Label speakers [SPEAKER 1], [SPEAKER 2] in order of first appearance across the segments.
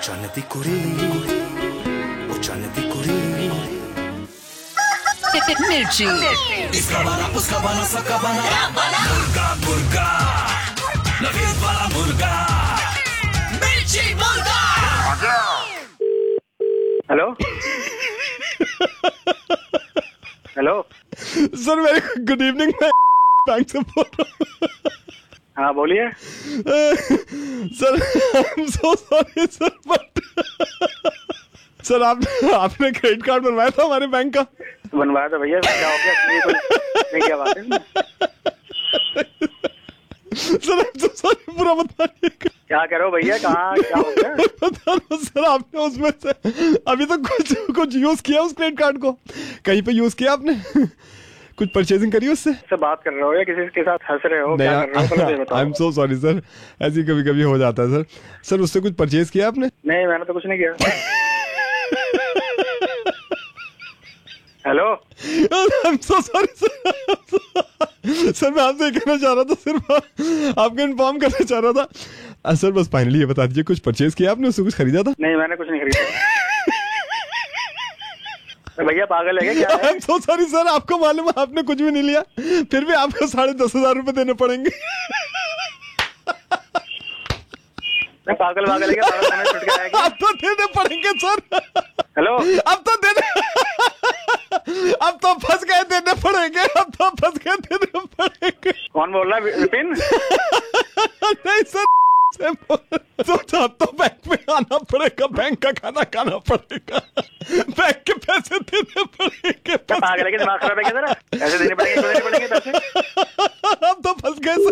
[SPEAKER 1] C'hanti o c'hanti curili.
[SPEAKER 2] मिर्ची
[SPEAKER 1] इसका बना उसका बना सबका बना मुर्गा मुर्गा नवीन वाला मुर्गा मिर्ची मुर्गा।
[SPEAKER 3] Hello hello
[SPEAKER 4] sir very good evening, मैं बैंक से बोल रहा हूँ।
[SPEAKER 3] हाँ बोलिए।
[SPEAKER 4] Sir I am so sorry sir, but sir आपने क्रेडिट कार्ड बनवाया था हमारे बैंक का?
[SPEAKER 3] बनवाया था भैया, क्या हो गया? ये कोई नहीं, क्या बात है?
[SPEAKER 4] Sir I am so sorry, पूरा बताइए।
[SPEAKER 3] क्या कह रहे हो भैया, कहाँ क्या हो गया?
[SPEAKER 4] बता दो सर, आपने उसमें से अभी तो कुछ यूज किया उस क्रेडिट कार्ड को? कहीं पे यूज किया आपने? कुछ परचेजिंग करी उससे?
[SPEAKER 3] से बात कर रहे हो या किसी के साथ हंस रहे हो? क्या कर रहे हो?
[SPEAKER 4] I am so sorry sir, ऐसी कभी कभी हो जाता है सर। सर उससे कुछ परचेज किया आपने?
[SPEAKER 3] नहीं, मैंने तो कुछ नहीं किया। Hello
[SPEAKER 4] I am so sorry sir. Sir मैं आपसे कहना चाह रहा था, सिर्फ आपको इन्फॉर्म करना चाह रहा था। सर बस फाइनली ये बता दीजिए, कुछ परचेज किया आपने, उससे कुछ खरीदा था?
[SPEAKER 3] नहीं, मैंने कुछ नहीं खरीदा। भैया पागल है क्या?
[SPEAKER 4] I am so sorry sir, आपको मालूम है आपने कुछ भी नहीं लिया, फिर भी आपको 10,500 रुपए देने पड़ेंगे।
[SPEAKER 3] पागल है क्या? पागल छुट के आएगा।
[SPEAKER 4] अब तो देने पड़ेंगे सर।
[SPEAKER 3] हेलो
[SPEAKER 4] अब तो फंस गए, देने पड़ेंगे। अब तो फंस गए, देने पड़ेंगे।
[SPEAKER 3] कौन बोल रहा है? विपिन?
[SPEAKER 4] नहीं सर, सोचा अब तो बैंक में आना पड़ेगा, बैंक का खाना खाना पड़ेगा, बैंक के पैसे देने पड़ेंगे।
[SPEAKER 3] पागल है क्या? दिमाग खराब है क्या तेरा? पैसे देने पड़ेंगे पैसे।
[SPEAKER 4] अब तो फंस गए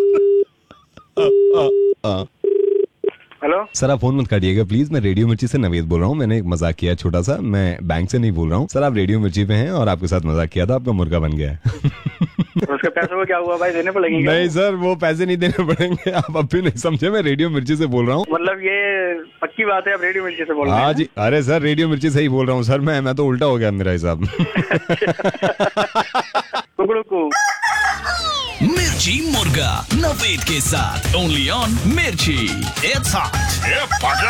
[SPEAKER 4] सर।
[SPEAKER 3] हेलो
[SPEAKER 4] सर आप फोन मत काटिएगा प्लीज, मैं रेडियो मिर्ची से नवेद बोल रहा हूँ। मैंने एक मजाक किया छोटा सा, मैं बैंक से नहीं बोल रहा हूँ सर। आप रेडियो मिर्ची पे हैं और आपके साथ मजाक किया था, आपका मुर्गा बन गया है।
[SPEAKER 3] उसके पैसों को क्या हुआ भाई? देने पड़ेंगे?
[SPEAKER 4] नहीं सर, वो पैसे नहीं देने पड़ेंगे। आप अब भी नहीं समझे, मैं रेडियो मिर्ची से बोल रहा हूँ।
[SPEAKER 3] मतलब ये पक्की बात है, आप रेडियो मिर्ची से बोल रहे हैं?
[SPEAKER 4] हाँ जी, अरे सर रेडियो मिर्ची से ही बोल रहा हूँ सर। मैं तो उल्टा हो गया मेरा हिसाब।
[SPEAKER 1] मिर्ची मुर्गा नवेद के साथ ओनली ऑन मिर्ची। It's hot.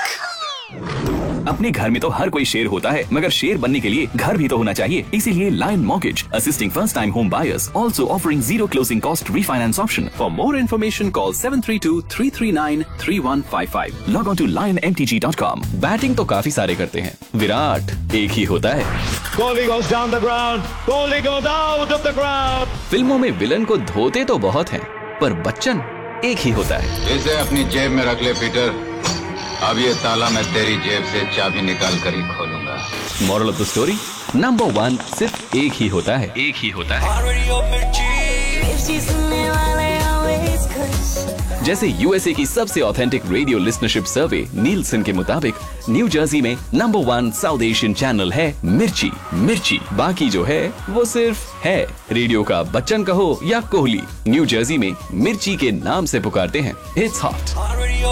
[SPEAKER 5] अपने घर में तो हर कोई शेर होता है, मगर शेर बनने के लिए घर भी तो होना चाहिए। इसीलिए lion mortgage assisting first time home buyers, also offering zero closing cost refinance option. For more information call 7323393155। Log on to lionmtg.com। Batting तो काफी सारे करते हैं, विराट एक ही होता है। फिल्मों में विलन को धोते तो बहुत हैं, पर बच्चन एक ही होता है।
[SPEAKER 6] इसे अपनी जेब में रख ले पीटर, अब ये ताला मैं तेरी जेब से चाबी निकाल कर ही खोलूंगा।
[SPEAKER 5] Moral of the story, number 1 सिर्फ एक ही होता है, एक ही होता है। जैसे यूएसए की सबसे ऑथेंटिक रेडियो लिसनरशिप सर्वे नीलसन के मुताबिक न्यू जर्सी में नंबर 1 साउथ एशियन चैनल है मिर्ची। मिर्ची बाकी जो है वो सिर्फ है। रेडियो का बच्चन कहो या कोहली, न्यू जर्सी में मिर्ची के नाम से पुकारते हैं। It's hot.